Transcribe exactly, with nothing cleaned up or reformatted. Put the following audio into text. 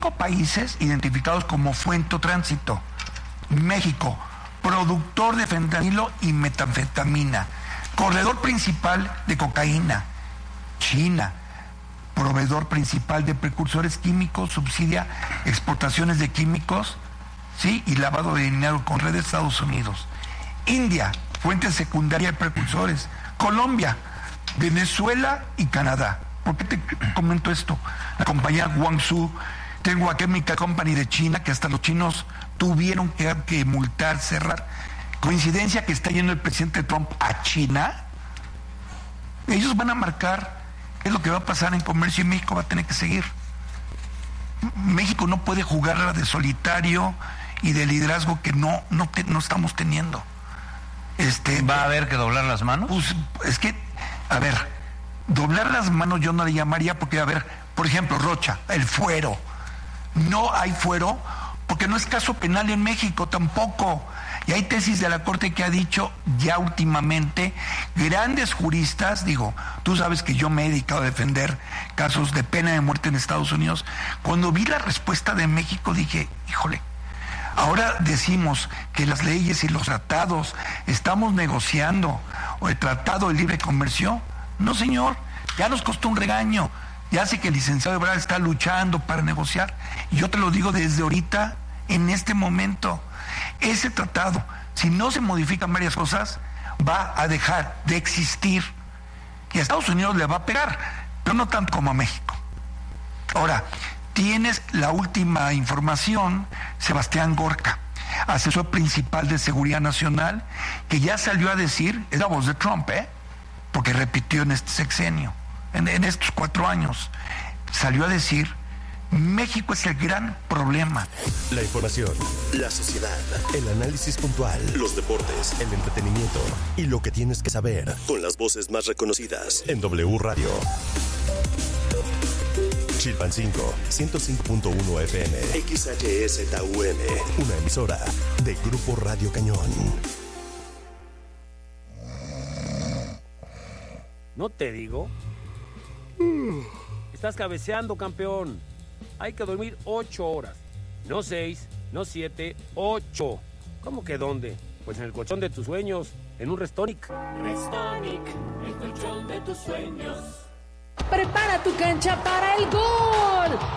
cinco países identificados como fuente o tránsito. México, productor de fentanilo y metanfetamina. Corredor principal de cocaína. China, proveedor principal de precursores químicos, subsidia exportaciones de químicos, ¿sí? Y lavado de dinero con red de Estados Unidos. India, fuente secundaria de precursores. Colombia, Venezuela y Canadá. ¿Por qué te comento esto? La compañía Guangzhou, tengo a Chemical Company de China, que hasta los chinos tuvieron que, que multar, cerrar. Coincidencia que está yendo el presidente Trump a China. Ellos van a marcar qué es lo que va a pasar en comercio y México va a tener que seguir. México no puede jugar la de solitario y de liderazgo que no, no, te, no estamos teniendo. Este, ¿Va a haber que doblar las manos? Pues es que, a ver, doblar las manos yo no le llamaría porque, a ver, por ejemplo, Rocha, el fuero. No hay fuero porque no es caso penal en México tampoco. Y hay tesis de la Corte que ha dicho ya últimamente, grandes juristas, digo, tú sabes que yo me he dedicado a defender casos de pena de muerte en Estados Unidos. Cuando vi la respuesta de México dije, híjole, ahora decimos que las leyes y los tratados, estamos negociando, o el tratado de libre comercio. No, señor, ya nos costó un regaño. Ya sé que el licenciado Ebrard está luchando para negociar. Y yo te lo digo desde ahorita, en este momento. Ese tratado, si no se modifican varias cosas, va a dejar de existir. Y a Estados Unidos le va a pegar, pero no tanto como a México. Ahora, tienes la última información, Sebastián Gorka, asesor principal de Seguridad Nacional, que ya salió a decir, es la voz de Trump, ¿eh? Porque repitió en este sexenio, en, en estos cuatro años, salió a decir, México es el gran problema. La información, la sociedad, el análisis puntual, los deportes, el entretenimiento y lo que tienes que saber con las voces más reconocidas en W Radio. Chilpancingo, ciento cinco punto uno F M, X H S T U M, una emisora de Grupo Radio Cañón. ¿No te digo? Estás cabeceando, campeón. Hay que dormir ocho horas. No seis, no siete, ocho. ¿Cómo que dónde? Pues en el colchón de tus sueños, en un Restonic. Restonic, el colchón de tus sueños. Prepara tu cancha para el gol.